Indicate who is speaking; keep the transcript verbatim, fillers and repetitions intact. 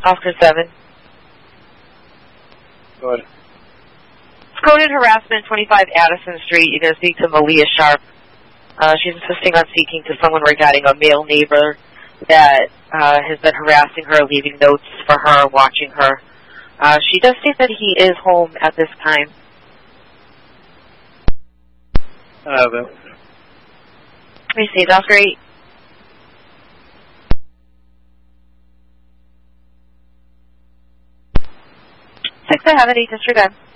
Speaker 1: Oscar seven.
Speaker 2: Go ahead.
Speaker 1: It's coded harassment, twenty-five Addison Street. You're going to speak to Malia Sharp. Uh, she's insisting on speaking to someone regarding a male neighbor that uh, has been harassing her, leaving notes for her, watching her. Uh, she does state that he is home at this time.
Speaker 2: I have it.
Speaker 1: Let me see, that's great. Six, I have it, eight, disregard.